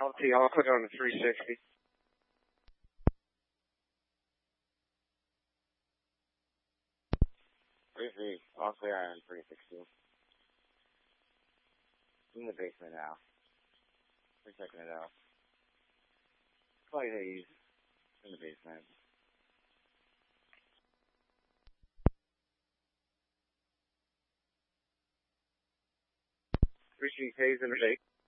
I'll put it on the 360. All clear on 360. In the basement now. We're checking it out. Slight haze in the basement. 360 haze in the basement.